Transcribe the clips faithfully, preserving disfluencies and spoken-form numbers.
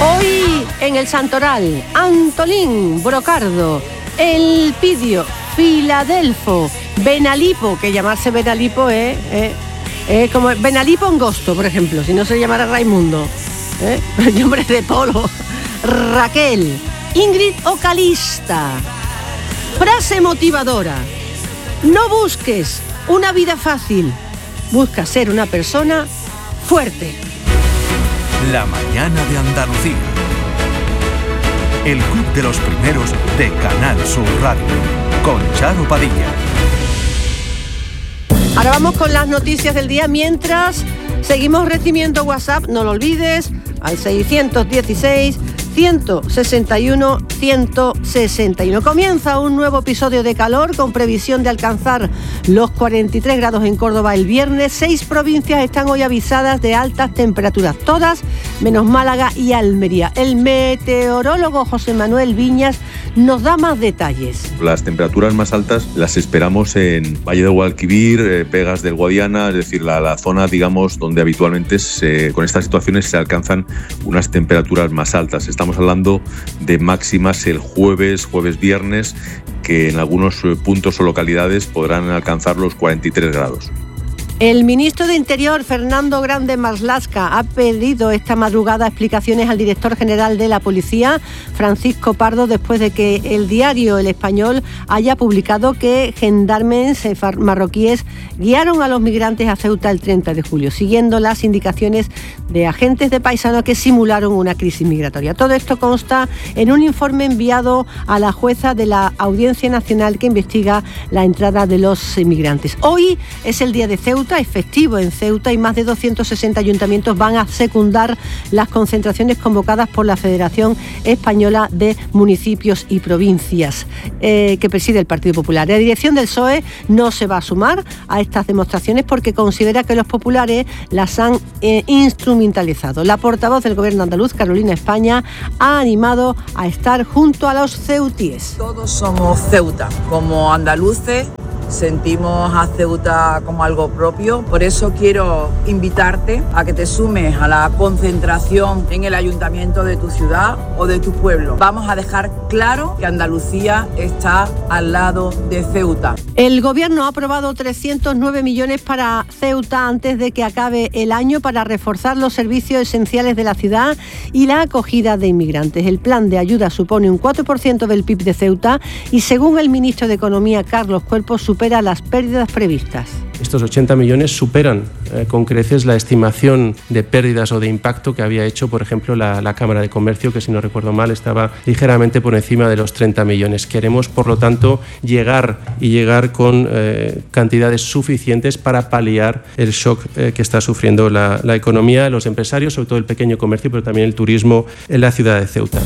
Hoy en el Santoral, Antolín, Brocardo, Elpidio, Filadelfo, Benalipo, que llamarse Benalipo es, es, es como Benalipo Angosto, por ejemplo, si no se llamara Raimundo, ¿eh? El nombre de Polo, Raquel, Ingrid Ocalista. Frase motivadora: no busques una vida fácil, busca ser una persona fuerte. La mañana de Andalucía. El club de los primeros de Canal Sur Radio, con Charo Padilla. Ahora vamos con las noticias del día, mientras seguimos recibiendo WhatsApp, no lo olvides, al seiscientos dieciséis, ciento sesenta y uno, ciento sesenta y uno. Comienza un nuevo episodio de calor con previsión de alcanzar los cuarenta y tres grados en Córdoba el viernes. Seis provincias están hoy avisadas de altas temperaturas, todas menos Málaga y Almería. El meteorólogo José Manuel Viñas nos da más detalles. Las temperaturas más altas las esperamos en Valle del Guadalquivir, eh, Vegas del Guadiana, es decir, la, la zona, digamos, donde habitualmente se, con estas situaciones se alcanzan unas temperaturas más altas. Estamos hablando de máximas el jueves, jueves, viernes, que en algunos puntos o localidades podrán alcanzar los cuarenta y tres grados. El ministro de Interior, Fernando Grande Marlaska, ha pedido esta madrugada explicaciones al director general de la Policía, Francisco Pardo, después de que el diario El Español haya publicado que gendarmes marroquíes guiaron a los migrantes a Ceuta el treinta de julio, siguiendo las indicaciones de agentes de Paisano que simularon una crisis migratoria. Todo esto consta en un informe enviado a la jueza de la Audiencia Nacional que investiga la entrada de los inmigrantes. Hoy es el día de Ceuta. Es festivo en Ceuta y más de doscientos sesenta ayuntamientos van a secundar las concentraciones convocadas por la Federación Española de Municipios y Provincias, eh, que preside el Partido Popular. La dirección del P S O E no se va a sumar a estas demostraciones porque considera que los populares las han eh, instrumentalizado. La portavoz del Gobierno andaluz, Carolina España, ha animado a estar junto a los ceutíes. Todos somos Ceuta, como andaluces. Sentimos a Ceuta como algo propio, por eso quiero invitarte a que te sumes a la concentración en el ayuntamiento de tu ciudad o de tu pueblo. Vamos a dejar claro que Andalucía está al lado de Ceuta. El Gobierno ha aprobado trescientos nueve millones para Ceuta antes de que acabe el año para reforzar los servicios esenciales de la ciudad y la acogida de inmigrantes. El plan de ayuda supone un cuatro por ciento del P I B de Ceuta y, según el ministro de Economía, Carlos Cuerpo, supera las pérdidas previstas. Estos ochenta millones superan eh, con creces la estimación de pérdidas o de impacto que había hecho, por ejemplo, la, la Cámara de Comercio, que si no recuerdo mal estaba ligeramente por encima de los treinta millones. Queremos, por lo tanto, llegar y llegar con eh, cantidades suficientes para paliar el shock eh, que está sufriendo la, la economía, los empresarios, sobre todo el pequeño comercio, pero también el turismo en la ciudad de Ceuta.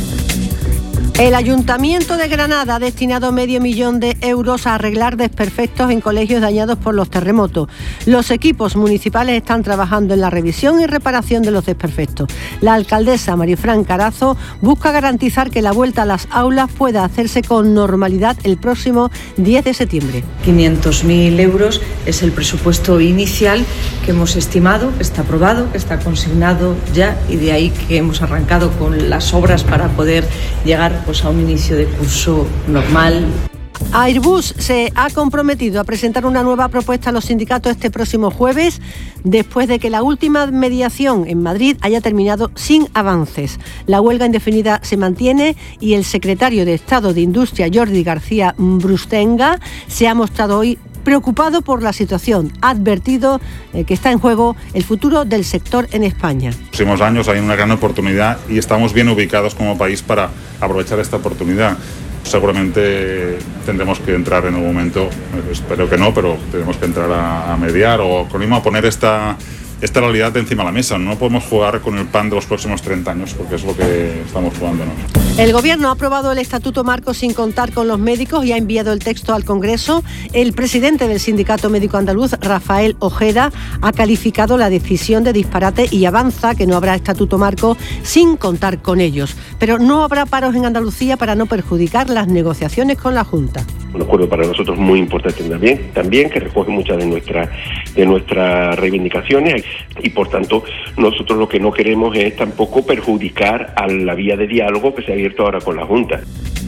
El Ayuntamiento de Granada ha destinado medio millón de euros a arreglar desperfectos en colegios dañados por los terremotos. Los equipos municipales están trabajando en la revisión y reparación de los desperfectos. La alcaldesa Marifran Carazo busca garantizar que la vuelta a las aulas pueda hacerse con normalidad el próximo diez de septiembre. quinientos mil euros es el presupuesto inicial que hemos estimado, está aprobado, está consignado ya, y de ahí que hemos arrancado con las obras para poder llegar pues, a un inicio de curso normal. Airbus se ha comprometido a presentar una nueva propuesta a los sindicatos este próximo jueves, después de que la última mediación en Madrid haya terminado sin avances. La huelga indefinida se mantiene y el secretario de Estado de Industria, Jordi García Brustenga, se ha mostrado hoy preocupado por la situación. Ha advertido eh, que está en juego el futuro del sector en España. En los próximos años hay una gran oportunidad y estamos bien ubicados como país para aprovechar esta oportunidad. Seguramente tendremos que entrar en un momento, espero que no, pero tenemos que entrar a, a mediar o con mismo a poner esta, esta realidad encima de la mesa. No podemos jugar con el pan de los próximos treinta años, porque es lo que estamos jugando, ¿no? El Gobierno ha aprobado el Estatuto Marco sin contar con los médicos y ha enviado el texto al Congreso. El presidente del Sindicato Médico Andaluz, Rafael Ojeda, ha calificado la decisión de disparate y avanza que no habrá Estatuto Marco sin contar con ellos. Pero no habrá paros en Andalucía para no perjudicar las negociaciones con la Junta. un acuerdo para nosotros muy importante también, también que recoge muchas de nuestras de nuestras reivindicaciones y por tanto nosotros lo que no queremos es tampoco perjudicar a la vía de diálogo que se ha abierto ahora con la Junta.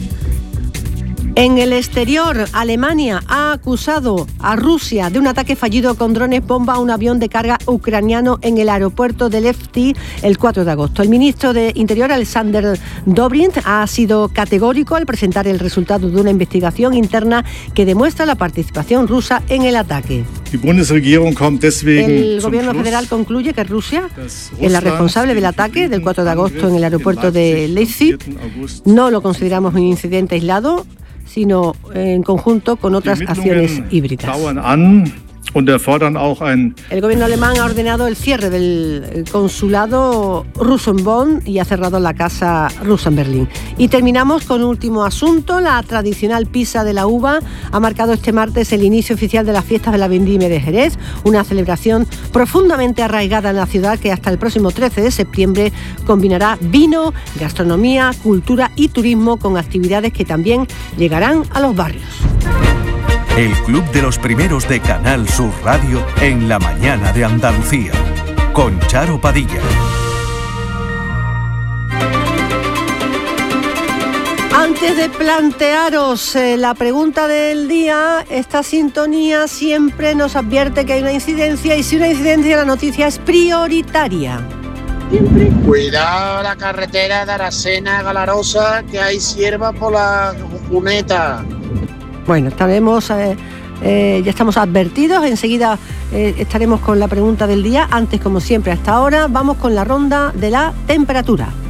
En el exterior, Alemania ha acusado a Rusia de un ataque fallido con drones bomba a un avión de carga ucraniano en el aeropuerto de Levski el cuatro de agosto. El ministro de Interior, Alexander Dobrindt, ha sido categórico al presentar el resultado de una investigación interna que demuestra la participación rusa en el ataque. El gobierno federal concluye que Rusia es la responsable del ataque del cuatro de agosto en el aeropuerto de Leipzig. No lo consideramos un incidente aislado, sino en conjunto con otras acciones híbridas. El gobierno alemán ha ordenado el cierre del consulado ruso en Bonn y ha cerrado la casa rusa en Berlín. Y terminamos con un último asunto. La tradicional Pisa de la Uva ha marcado este martes el inicio oficial de las fiestas de la Vendimia de Jerez, una celebración profundamente arraigada en la ciudad que hasta el próximo trece de septiembre combinará vino, gastronomía, cultura y turismo con actividades que también llegarán a los barrios. El Club de los Primeros de Canal Sur Radio en la mañana de Andalucía, con Charo Padilla. Antes de plantearos eh, la pregunta del día, esta sintonía siempre nos advierte que hay una incidencia y si una incidencia la noticia es prioritaria. Cuidado la carretera de Aracena a Galarosa, que hay cierva por la cuneta. Bueno, estaremos, eh, eh, ya estamos advertidos, enseguida eh, estaremos con la pregunta del día. Antes, como siempre, hasta ahora, vamos con la ronda de la temperatura.